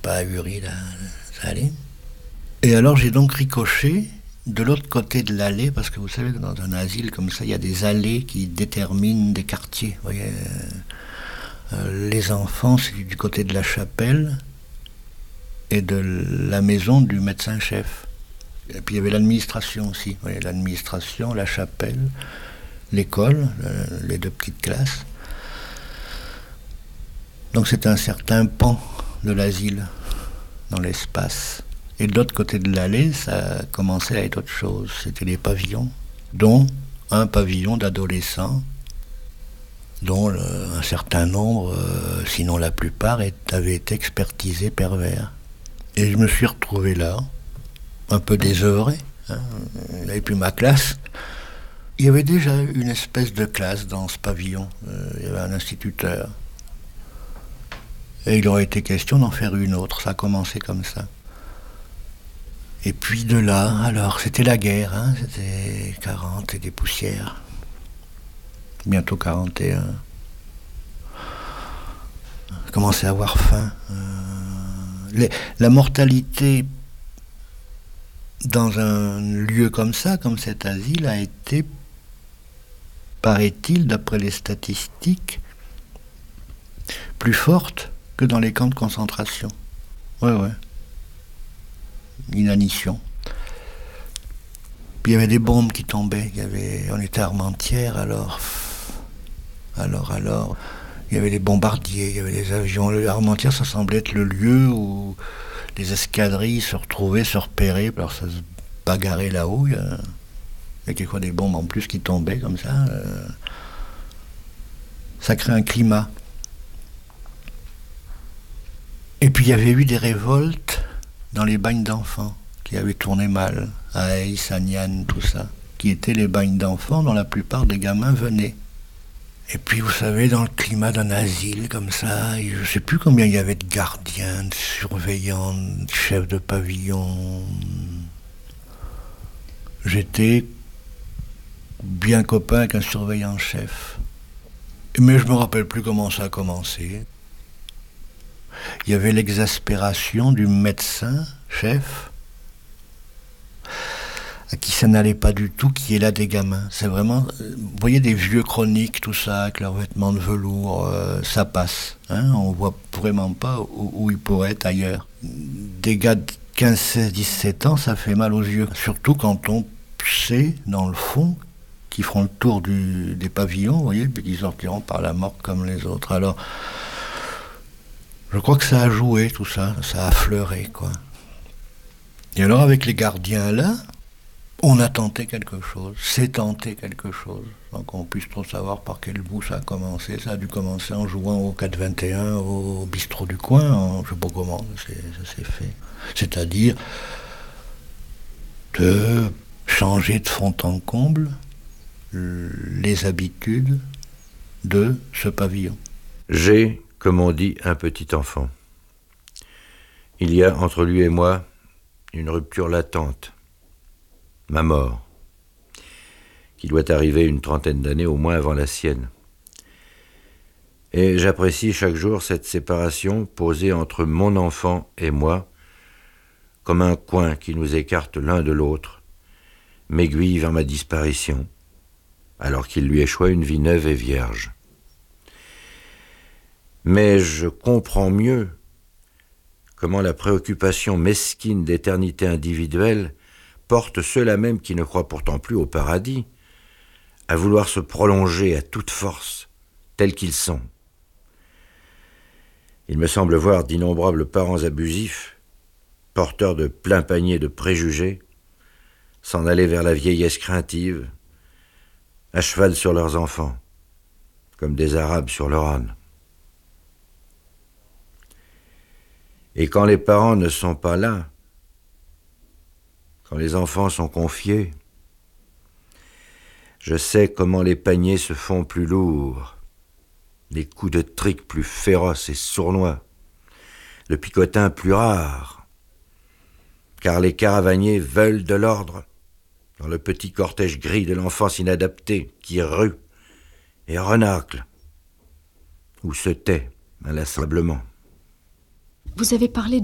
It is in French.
pas ahuri, là, ça allait. Et alors j'ai donc ricoché de l'autre côté de l'allée, parce que vous savez, dans un asile comme ça, il y a des allées qui déterminent des quartiers. Vous voyez, les enfants, c'est du côté de la chapelle et de la maison du médecin-chef. Et puis il y avait l'administration aussi. Vous voyez, l'administration, la chapelle, l'école, les deux petites classes. Donc c'est un certain pan de l'asile dans l'espace. Et de l'autre côté de l'allée, ça commençait à être autre chose. C'était les pavillons, dont un pavillon d'adolescents, dont un certain nombre, sinon la plupart, avaient été expertisés pervers. Et je me suis retrouvé là, un peu désœuvré. Et puis ma classe, il y avait déjà une espèce de classe dans ce pavillon. Il y avait un instituteur. Et il aurait été question d'en faire une autre. Ça a commencé comme ça. Et puis de là, alors, c'était la guerre, hein, c'était 40 et des poussières. Bientôt 41. Je commençais à avoir faim. La mortalité dans un lieu comme ça, comme cet asile, a été, paraît-il, d'après les statistiques, plus forte que dans les camps de concentration. Ouais. Inanition. Puis il y avait des bombes qui tombaient. On était à Armentières, alors. Il y avait les bombardiers, il y avait les avions. Armentières, ça semblait être le lieu où les escadrilles se retrouvaient, se repéraient. Alors ça se bagarrait là-haut. Il y a quelquefois des bombes en plus qui tombaient comme ça. Ça crée un climat. Et puis il y avait eu des révoltes dans les bagnes d'enfants, qui avaient tourné mal, à Aïs, à Niane, tout ça, qui étaient les bagnes d'enfants dont la plupart des gamins venaient. Et puis vous savez, dans le climat d'un asile comme ça, je ne sais plus combien il y avait de gardiens, de surveillants, de chefs de pavillon. J'étais bien copain avec un surveillant-chef. Mais je me rappelle plus comment ça a commencé. Il y avait l'exaspération du médecin-chef à qui ça n'allait pas du tout, qui est là des gamins. C'est vraiment, vous voyez des vieux chroniques, tout ça, avec leurs vêtements de velours, ça passe. Hein, on voit vraiment pas où ils pourraient être ailleurs. Des gars de 15, 16, 17 ans, ça fait mal aux yeux. Surtout quand on sait, dans le fond, qu'ils feront le tour des pavillons, vous voyez, puis qu'ils sortiront par la morgue comme les autres. Alors, je crois que ça a joué, tout ça, ça a affleuré, quoi. Et alors, avec les gardiens là, on a tenté quelque chose, c'est tenté quelque chose, sans qu'on puisse trop savoir par quel bout ça a commencé. Ça a dû commencer en jouant au 4-21, au bistrot du coin, je sais pas comment ça s'est fait. C'est-à-dire de changer de fond en comble les habitudes de ce pavillon. J'ai, comme on dit, un petit enfant. Il y a entre lui et moi une rupture latente, ma mort, qui doit arriver une trentaine d'années au moins avant la sienne. Et j'apprécie chaque jour cette séparation posée entre mon enfant et moi, comme un coin qui nous écarte l'un de l'autre, m'aiguille vers ma disparition, alors qu'il lui échoit une vie neuve et vierge. Mais je comprends mieux comment la préoccupation mesquine d'éternité individuelle porte ceux-là même qui ne croient pourtant plus au paradis à vouloir se prolonger à toute force, tels qu'ils sont. Il me semble voir d'innombrables parents abusifs, porteurs de plein panier de préjugés, s'en aller vers la vieillesse craintive, à cheval sur leurs enfants, comme des Arabes sur leur âne. Et quand les parents ne sont pas là, quand les enfants sont confiés, je sais comment les paniers se font plus lourds, les coups de trique plus féroces et sournois, le picotin plus rare, car les caravaniers veulent de l'ordre dans le petit cortège gris de l'enfance inadaptée qui rue et renacle ou se tait inlassablement. Vous avez parlé